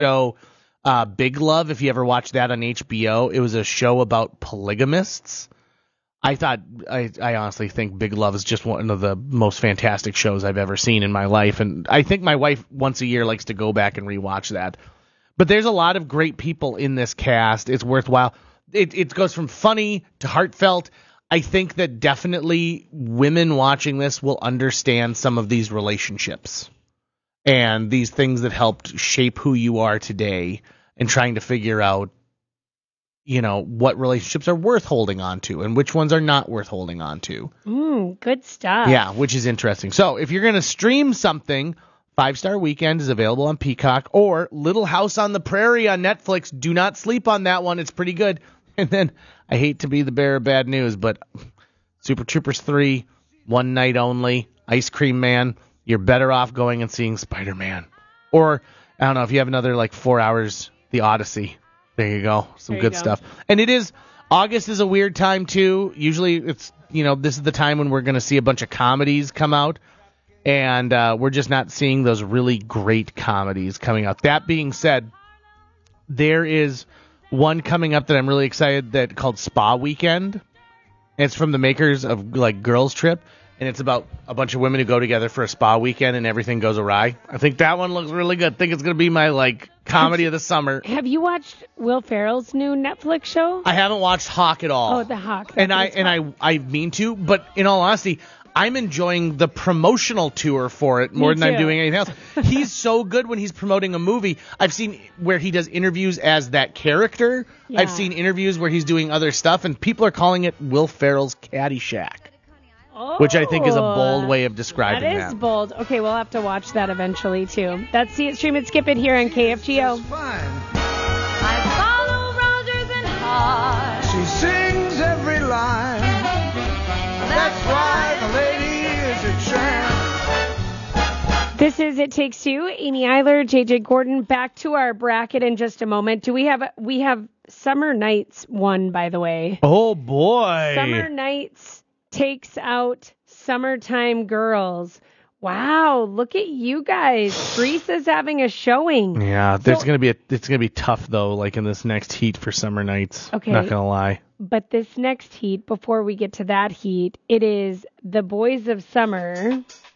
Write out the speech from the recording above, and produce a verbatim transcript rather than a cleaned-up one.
show uh, Big Love, if you ever watched that on H B O. It was a show about polygamists. I thought, I, I honestly think Big Love is just one of the most fantastic shows I've ever seen in my life, and I think my wife once a year likes to go back and rewatch that. But there's a lot of great people in this cast. It's worthwhile. It, it goes from funny to heartfelt. I think that definitely women watching this will understand some of these relationships and these things that helped shape who you are today, and trying to figure out, you know, what relationships are worth holding on to and which ones are not worth holding on to. Mm, good stuff. Yeah, which is interesting. So if you're going to stream something, Five Star Weekend is available on Peacock, or Little House on the Prairie on Netflix. Do not sleep on that one. It's pretty good. And then, I hate to be the bearer of bad news, but Super Troopers three, one night only, Ice Cream Man, you're better off going and seeing Spider-Man. Or, I don't know, if you have another like four hours, The Odyssey. There you go. Some good go. stuff. And it is, August is a weird time too. Usually it's, you know, this is the time when we're going to see a bunch of comedies come out. And uh, we're just not seeing those really great comedies coming out. That being said, there is one coming up that I'm really excited that called Spa Weekend. It's from the makers of like Girls Trip, and it's about a bunch of women who go together for a spa weekend and everything goes awry. I think that one looks really good. I think it's going to be my like comedy of the summer. Have you watched Will Ferrell's new Netflix show? I haven't watched Hawk at all. Oh, the Hawk. And I and I I mean to, but in all honesty, I'm enjoying the promotional tour for it more Me than too. I'm doing anything else. He's so good when he's promoting a movie. I've seen where he does interviews as that character. Yeah. I've seen interviews where he's doing other stuff, and people are calling it Will Ferrell's Caddyshack, oh, which I think is a bold way of describing that. That is bold. Okay, we'll have to watch that eventually, too. That's See It, Stream It, Skip It here on K F G O. I follow Rogers and Hart. She sings every line. That's why the lady is a champ. This is It Takes Two. Amy Eiler, J J Gordon. Back to our bracket in just a moment. Do we have we have Summer Nights one, by the way? Oh boy! Summer Nights takes out Summertime Girls. Wow, look at you guys. Teresa's having a showing. Yeah, there's So- gonna be a, it's gonna be tough though, like in this next heat for Summer Nights. Okay. Not gonna lie. But this next heat, before we get to that heat, it is the Boys of Summer